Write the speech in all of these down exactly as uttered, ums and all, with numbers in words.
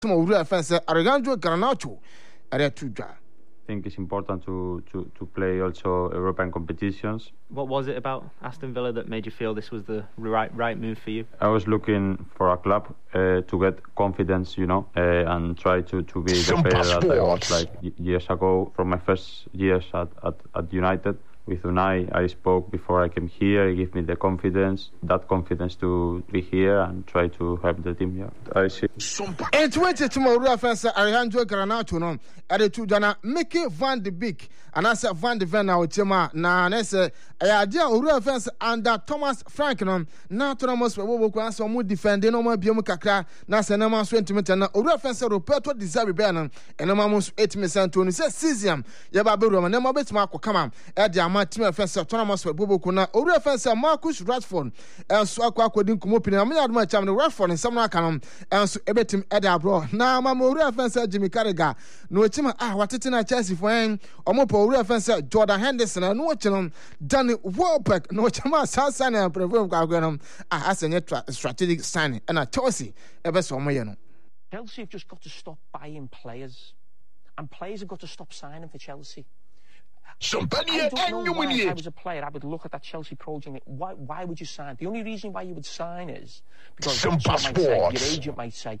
Owura fence Alejandro Garnacho are tuja. I think it's important to, to, to play also European competitions. What was it about Aston Villa that made you feel this was the right right move for you? I was looking for a club uh, to get confidence, you know, uh, and try to, to be the player that I was like years ago. From my first years at, at, at United, with Unai, I spoke before I came here. He gave me the confidence, that confidence to be here and try to help the team here. I see. In twenty tomorrow, fence Alejandro Garnacho no, at the two Jana Mickey Van de Beek, and I said Van de Ven now Chema. Na I say I idea Owura fence under Thomas Frank no. Na Thomas we will go so mu defend no more biom kakra. Na say na man so intimate na Owura fence Roberto Di Zerbi be na. And na man so eight percent to ni say Cesium. Ya ba be ro na ma betima akokama. E dia ma team offense Thomas Bobo na Owura offense Marcus Rashford enso akwa akodin kumopini na me adoma cham no Rashford nsam na aka no enso ebetim ede abro na ma Owura offense Jimmy Carragher no chima ah watete na Chelsea for en omopo Owura offense Jordan Henderson na no chino Danny Welbeck no chima Sansa na prefer kwa kwa no ah asenye strategic signing na Chelsea ebe so mo ye no. Chelsea have just got to stop buying players, and players have got to stop signing for Chelsea. Somebody, I don't know why if I was a player, I would look at that Chelsea project. Why, why would you sign? The only reason why you would sign is because Some might say, your agent might say.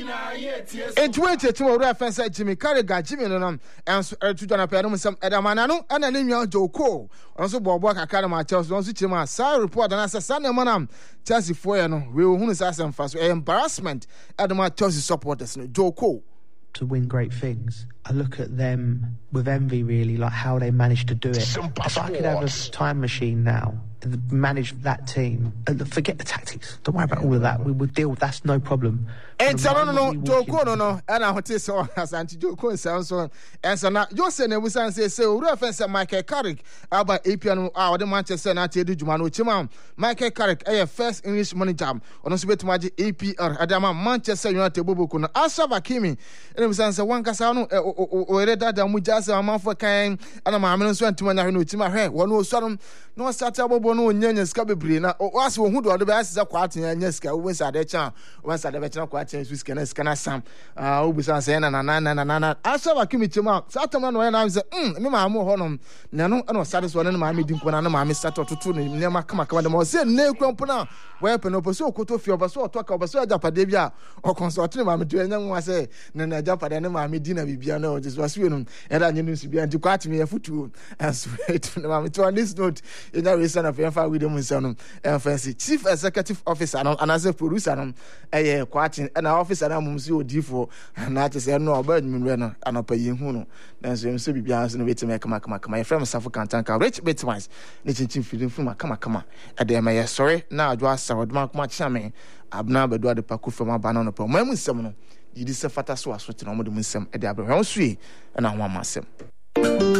In twenty tomorrow, offense Jimmy Carragher, Jimmy no, and to John Pedro, some Edamanano, and a name of Joe Cole. Also, Bob Academy, Chelsea, also Chima, Sir report, and as a Sunday manam, Chelsea for no, we will who's asking for embarrassment at my Chelsea supporters, Joe Cole. To win great things, I look at them with envy, really, like how they managed to do it. If I could have a time machine now and manage that team, and forget the tactics, don't worry about all of that. We would deal. That's no problem. And so no no Joko no no, and I want to say as anti Joko sound so. And so now you say we say say Owura offense Michael Carrick about A P L ah the Manchester United Juma no chima Michael Carrick eh first English manager on so bet maji A P L adama Manchester United bobo ko no Ashraf Hakimi and we say one kasa no o reda da mu jase amanfo kan ana ma amene so antima na hwe no chima hwe wono osuarom no start bobo no nyanya ska bebre na o ase wo hu do be asesa kwa atenya nya ska wo sa de chan wo sa de be chan kwa atenya su ska na ska na sam ah o bisa say na na na na na Ashraf Hakimi chima satam na na say mm me ma mo honom na no na start so na ma me din ko na na ma me start otutu ne ma kama kama de mo say na ekrampo na we pe no poso okoto fi obaso otoka obaso ajapade bia o consult ne ma me do enya nwa say na na ajapade ne ma me di na bibia na o just was we no e da nyenu su bia nti kwa atimi efutu as wait na ma me to on this note in that reason of Enfa with them no fancy chief executive officer no and as a producer no eh kwa atin na officer na mum si odi for na te say no oba nwumre no anopa yehu no na so em so bibia so no betima kama kama kama frame safo kantanka rich bitwise ne chinchin feeding from kama kama e dey my sorry na adwo asa wodma kuma chame abna bedo ade paku from abana no pa mamu nsem no yidi se fata so aso te no mo de nsem e dey abrɛ ho so e na ho amasem.